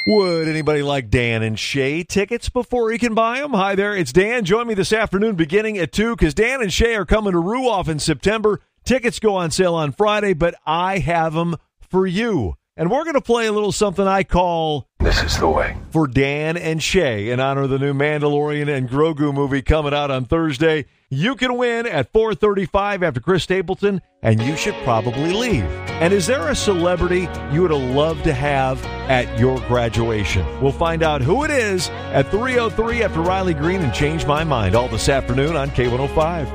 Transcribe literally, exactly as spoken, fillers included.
Would anybody like Dan and Shay tickets before he can buy them? Hi there, it's Dan. Join me this afternoon beginning at two because Dan and Shay are coming to Ruoff in September. Tickets go on sale on Friday, but I have them for you. And we're going to play a little something I call This Is the Way for Dan and Shay in honor of the new Mandalorian and Grogu movie coming out on Thursday. You can win at four thirty-five after Chris Stapleton, and you should probably leave. And is there a celebrity you would have loved to have at your graduation? We'll find out who it is at three oh three after Riley Green and Change My Mind all this afternoon on K one oh five.